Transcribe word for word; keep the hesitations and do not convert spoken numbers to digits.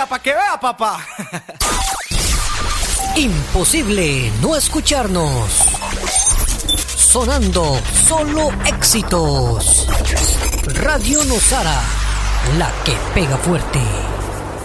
vea, para que vea, papá. Imposible no escucharnos. Sonando solo éxitos. Radio Nosara, la que pega fuerte.